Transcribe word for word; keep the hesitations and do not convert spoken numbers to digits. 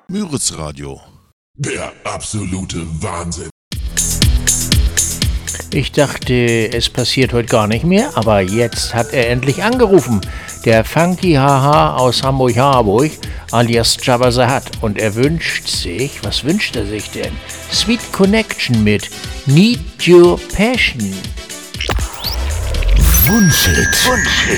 Müritz Radio. Der absolute Wahnsinn. Ich dachte, es passiert heute gar nicht mehr, aber jetzt hat er endlich angerufen. Der Funky Haha aus Hamburg-Harburg, alias Jabba the Hutt. Und er wünscht sich, was wünscht er sich denn? Sweet Connection mit Need Your Passion. Wunschhit. Wunschhit.